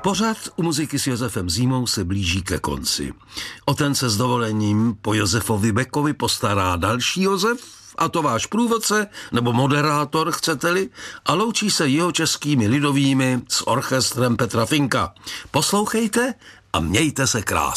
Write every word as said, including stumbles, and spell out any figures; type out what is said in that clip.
Pořad u muziky s Josefem Zímou se blíží ke konci. O ten se s dovolením po Josefovi Bekovi postará další Josef, a to váš průvodce nebo moderátor, chcete-li, a loučí se jihočeskými lidovými s orchestrem Petra Finka. Poslouchejte a mějte se krásně.